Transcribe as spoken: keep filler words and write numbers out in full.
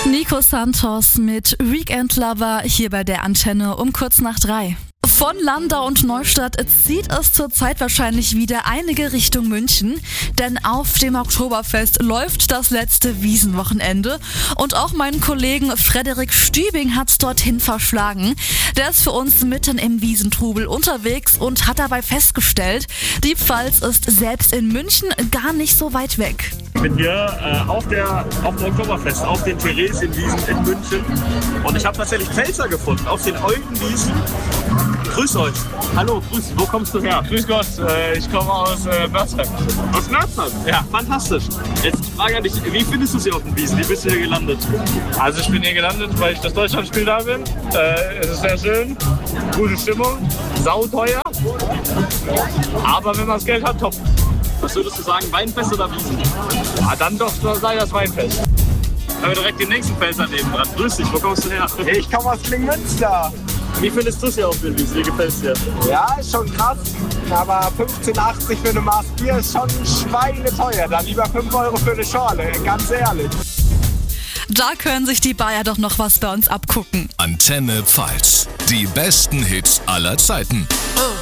Nico Santos mit Weekend Lover hier bei der Antenne um kurz nach drei. Von Landau und Neustadt zieht es zurzeit wahrscheinlich wieder einige Richtung München, denn auf dem Oktoberfest läuft das letzte Wiesenwochenende und auch meinen Kollegen Frederik Stübing hat's dorthin verschlagen. Der ist für uns mitten im Wiesentrubel unterwegs und hat dabei festgestellt, die Pfalz ist selbst in München gar nicht so weit weg. Ich bin hier äh, auf, der, auf dem Oktoberfest, auf den Theresienwiesen in München und ich habe tatsächlich Pfälzer gefunden, auf den Eulenwiesen. Grüß euch. Hallo, grüß. Wo kommst du her? Grüß Gott, äh, ich komme aus äh, Mörzheim. Aus Mörzheim? Ja. Fantastisch. Jetzt die Frage an dich, wie findest du sie auf den Wiesen? Wie bist du hier gelandet? Also ich bin hier gelandet, weil ich das Deutschlandspiel da bin. Äh, es ist sehr schön, gute Stimmung, sauteuer. Aber wenn man das Geld hat, top. Was würdest du sagen, Weinfest oder Wiesen? Ja, dann doch sei das Weinfest. Dann haben wir direkt den nächsten Pfälzer neben dran. Grüß dich, wo kommst du her? Ich komme aus Klingmünster. Wie findest du es hier auf den Wiesen? Wie gefällt's dir? Ja, ist schon krass. Aber fünfzehn achtzig für eine Maß Bier ist schon schweineteuer. Dann lieber fünf Euro für eine Schorle, ganz ehrlich. Da können sich die Bayer doch noch was bei uns abgucken. Antenne Pfalz. Die besten Hits aller Zeiten.